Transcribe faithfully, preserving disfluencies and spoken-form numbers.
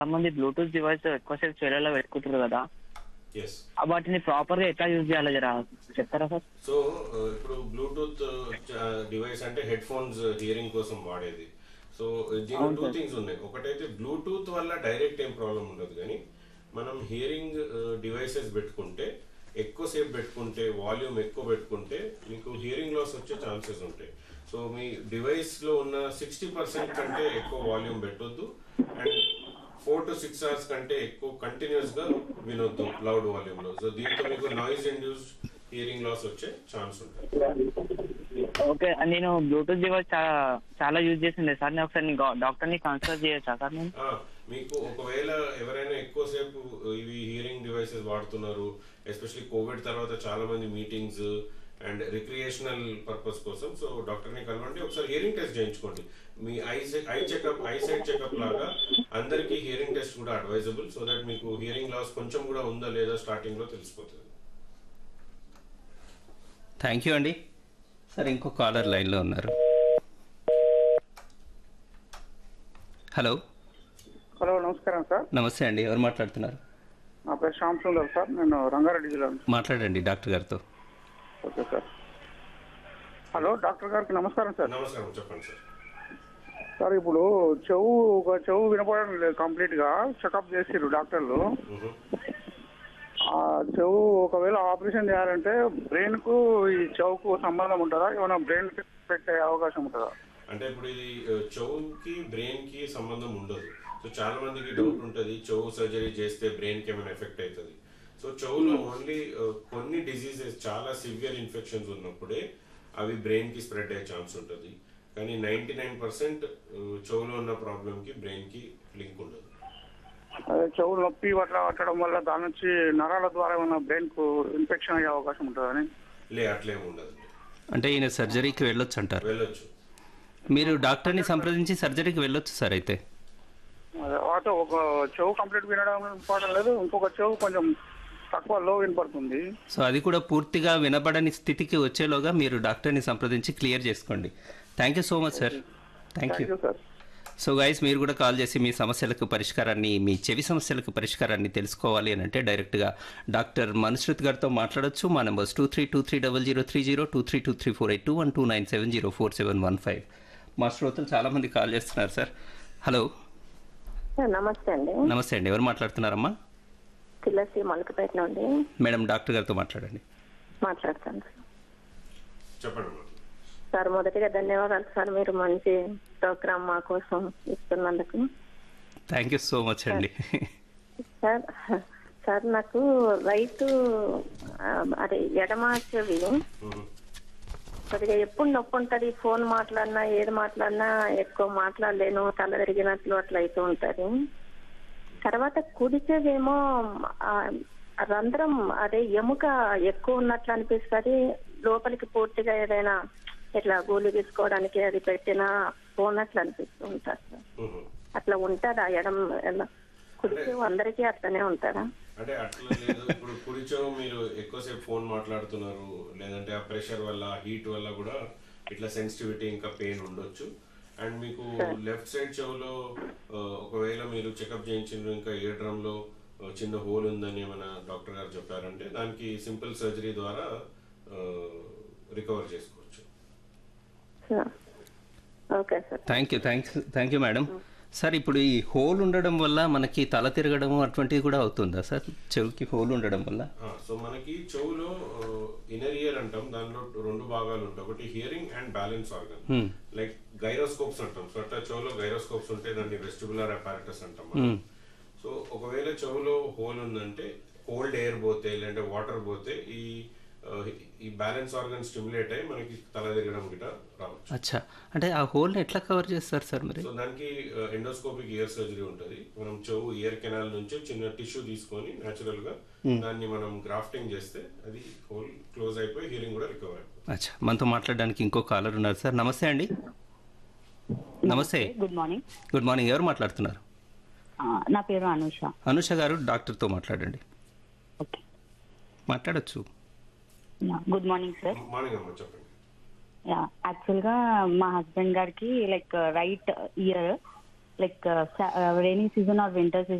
మంది Bluetooth device ఎక్కువసేపు చెవులలో పెట్టుకుంటారు కదా, ఎస్. ఆ వాటిని ప్రాపర్ గా ఎట్లా యూజ్ చేయాలో జరా చెప్తారా సార్? సో ఇప్పుడు బ్లూటూత్ డివైస్ అంటే హెడ్ ఫోన్స్ హియరింగ్ కోసం వాడేది. సో దీనిలో అవును టూ సార్. థింగ్స్ ఉన్నాయి. ఒకటైతే బ్లూటూత్ వల్ల డైరెక్ట్ ఏం ప్రాబ్లం ఉండదు, కానీ మనం హియరింగ్ డివైసెస్ పెట్టుకుంటే ఎక్కువసేపు పెట్టుకుంటే వాల్యూమ్ ఎక్కువ పెట్టుకుంటే మీకు హియరింగ్ లాస్ వచ్చే ఛాన్సెస్ ఉంటాయి. సో మీ డివైస్లో ఉన్న సిక్స్టీ పర్సెంట్ కంటే ఎక్కువ వాల్యూమ్ పెట్టొద్దు, and four to six hours కంటే ఎక్కువ కంటిన్యూస్ గా వినొద్దు లౌడ్ వాల్యూమ్ లో. సో దీంతో మీకు నాయిస్ ఇండ్యూస్డ్ హియరింగ్ లాస్ వచ్చే ఛాన్స్ ఉంటుంది. ఓకే, నేను బ్లూటూత్ డివైస్ చాలా చాలా యూజ్ చేసిండే సార్. నేను ఒకసారి డాక్టర్ ని కన్సల్ట్ చేయొచ్చా సార్ నేను? ఆ, మీకు ఒకవేళ ఎవరైనా ఎక్కువసేపు ఇవి హియరింగ్ డివైసెస్ వాడుతున్నారు, ఎస్పెషల్లీ కోవిడ్ తర్వాత చాలా మంది మీటింగ్స్ అండ్ రిక్రియేషనల్ పర్పస్ కోసం, సో డాక్టర్ని కలవండి, ఒకసారి హియరింగ్ టెస్ట్ చేయించుకోండి. Me I eye checkup eye sight checkup లాగా అందరికీ హియరింగ్ టెస్ట్ కూడా అడ్వైజబుల్, సో దట్ మీకు హియరింగ్ లాస్ కొంచెం కూడా ఉందా లేదా స్టార్టింగ్ లో తెలిసిపోతుంది. థ్యాంక్ యూ అండి. సార్ ఇంకో కాలర్ లైన్లో ఉన్నారు. హలో. హలో, నమస్కారం సార్. నమస్తే అండి, ఎవరు మాట్లాడుతున్నారు? నా పేరు శ్యామ్ సుందర్ సార్, నేను రంగారెడ్డి జిల్లా నుంచి. మాట్లాడండి డాక్టర్ గారితో. Okay sir. హలో, డాక్టర్ గారికి నమస్కారం సార్. నమస్కారం, చెప్పండి సార్. సార్, ఇప్పుడు చెవు ఒక చెవు వినపడడం లేదు, కంప్లీట్ గా చెకప్ చేసిర్రు డాక్టర్లు. ఆ చెవు ఒకవేళ ఆపరేషన్ చేయాలంటే బ్రెయిన్ కు ఈ చెవుకు సంబంధం ఉంటుందా, ఏమైనా బ్రెయిన్ పెట్టే అవకాశం ఉంటుందా? అంటే ఇప్పుడు ఇది చెవుకి బ్రెయిన్ కి సంబంధం ఉండదు. సో చాలా మందికి డౌట్ ఉంటుంది, చెవు సర్జరీ చేస్తే బ్రెయిన్ కి ఏమైనా ఎఫెక్ట్ అవుతుంది. సో చెవులో ఓన్లీ కొన్ని డిసీజెస్, చాలా సివియర్ ఇన్ఫెక్షన్స్ ఉన్నప్పుడే అవి బ్రెయిన్ కి స్ప్రెడ్ అయ్యే ఛాన్స్ ఉంటుంది. కానీ నైన్టీ నైన్ పర్సెంట్ చెవులో ఉన్న ప్రాబ్లం కి బ్రెయిన్ కి లింక్ ఉండదు. అదే చెవు నొప్పి అట్లా పట్టడం వల్ల దాని నుంచి నరాల ద్వారా ఏమైనా బ్రెయిన్ కు ఇన్ఫెక్షన్ అయ్యే అవకాశం ఉంటుందని? లే, అట్లేమి ఉండదు. అంటే ఈయన సర్జరీకి వెళ్ళొచ్చు అంటారు? వెళ్ళొచ్చు. మీరు డాక్టర్ని సంప్రదించి సర్జరీకి వెళ్ళొచ్చు సార్. అయితే అదే ఒక చెవు కంప్లీట్ వినడం ఇంపార్టెంట్ లేదు, ఇంకొక చెవు కొంచెం తక్కువ లో వినపడుతుంది. సో అది కూడా పూర్తిగా వినబడని స్థితికి వచ్చేలోగా మీరు డాక్టర్ని సంప్రదించి క్లియర్ చేసుకోండి. Thank you so much sir. Thank you sir. So guys, మీరు కూడా కాల్ చేసి మీ సమస్యలకు పరిష్కారాన్ని, మీ చెవి సమస్యలకు పరిష్కారాన్ని తెలుసుకోవాలి అని అంటే డైరెక్ట్గా డాక్టర్ మనుశ్రుత్ గారితో మాట్లాడొచ్చు. మా numbers two three two three double zero three zero two three two three four eight two one two nine seven zero four seven one five. మా శ్రోతలు చాలామంది కాల్ చేస్తున్నారు సార్. హలో. నమస్తే అండి. నమస్తే అండి, ఎవరు మాట్లాడుతున్నారమ్మా? తులసి మలకపేట నుండి. మేడం, డాక్టర్ గారితో మాట్లాడండి. మాట్లాడతాను చెప్పండి సార్. మొదటిగా ధన్యవాదాలు సార్, మీరు మంచి ప్రోగ్రామ్ మా కోసం ఇస్తున్నందుకు. థ్యాంక్ యూ సో మచ్ అండి. సార్ సార్ నాకు రైతు అదే ఎడమ చెవి కొద్దిగా ఎప్పుడు నొప్పి ఉంటుంది. ఫోన్ మాట్లాడినా ఏది మాట్లాడినా ఎక్కువ మాట్లాడలేను, తల తిరిగినట్లు అట్లా అవుతూ ఉంటుంది. తర్వాత కుడి చెవేమో రంధ్రం అదే ఎముక ఎక్కువ ఉన్నట్లు అనిపిస్తుంది. లోపలికి పూర్తిగా ఏదైనా ఇట్లా గోళీ తీసుకోవడానికి అది పెట్టినా పోనట్లు అనిపిస్తూ ఉంటారు సార్. అట్లా ఉంటుందా ఎడం కుడి చెవు అందరికీ అట్లనే ఉంటారా? అంటే అట్లా లేదు. ఇప్పుడు కుడి చెవు మీరు ఎక్కువసేపు ఫోన్ మాట్లాడుతున్నారు, లేదంటే ఆ ప్రెషర్ వల్ల, హీట్ వల్ల కూడా ఇట్లా సెన్సిటివిటీ ఇంకా పెయిన్ ఉండొచ్చు. అండ్ మీకు లెఫ్ట్ సైడ్ చెవులో ఒకవేళ మీరు చెకప్ చేయించిన ఇంకా ఇయర్ డ్రమ్ లో చిన్న హోల్ ఉందని ఏమైనా డాక్టర్ గారు చెప్పారంటే దానికి సింపుల్ సర్జరీ ద్వారా రికవర్ చేసుకోవచ్చు. Okay sir. Thank you thanks thank you madam. Sir, ఇప్పుడు ఈ హోల్ ఉండడం వల్ల మనకి తల తిరగడం అటువంటివి కూడా అవుతుందా సార్, చెవుకి హోల్ ఉండడం వల్ల? సో మనకి చెవులో ఇన్నర్ ఇయర్ అంటాం, దానిలో రెండు భాగాలు ఉంటాయి. ఒకటి hearing and balance organ, like gyroscopes అంటాం. సో అట్లా చెవులో గైరోస్కోప్స్ ఉంటే దాన్ని వెస్టిబులర్ అపారటస్ అంటాం. సో ఒకవేళ చెవులో హోల్ ఉందంటే కోల్డ్ ఎయిర్ పోతే లేదంటే వాటర్ పోతే ఈ ఈ బ్యాలెన్స్ ఆర్గన్ స్టిమ్యులేట్ అయ్యి మనకి తల తిరగడం గిట్ట రావచ్చు. అచ్చా, అంటే ఆ హోల్ని ఎట్లా కవర్ చేస్తారు సార్ మరి? సో దానికి ఎండోస్కోపిక్ ఇయర్ సర్జరీ ఉంటుంది. మనం చెవు ఇయర్ కెనాల్ నుంచి చిన్న టిష్యూ తీసుకొని న్యాచురల్ గా దాన్ని మనం గ్రాఫ్టింగ్ చేస్తే అది హోల్ క్లోజ్ అయిపోయి హియరింగ్ కూడా రికవర్ అయిపోతుంది. అచ్చా, మనతో మాట్లాడడానికి ఇంకో కాలర్ ఉన్నారు సార్. నమస్తే అండి. నమస్తే. Good morning. గుడ్ మార్నింగ్, ఎవరు మాట్లాడుతున్నారు? నా పేరు అనుష. అనుష గారు, డాక్టర్తో మాట్లాడండి. ఓకే, మాట్లాడచ్చు. Good morning sir. మార్నింగ్ అమ్మ, చెప్పండి. యాక్చువల్ గా మా హస్బెండ్ గారికి like right year like rainy season are winter